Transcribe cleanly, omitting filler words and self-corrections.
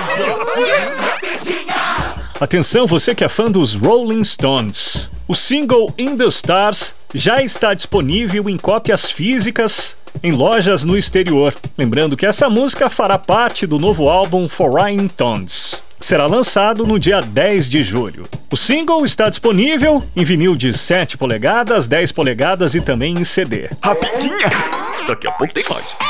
Atenção, você que é fã dos Rolling Stones. O single In the Stars já está disponível em cópias físicas em lojas no exterior. Lembrando que essa música fará parte do novo álbum Foreign Tones. Será lançado no dia 10 de julho. O single está disponível em vinil de 7 polegadas, 10 polegadas e também em CD. Rapidinha! Daqui a pouco tem mais.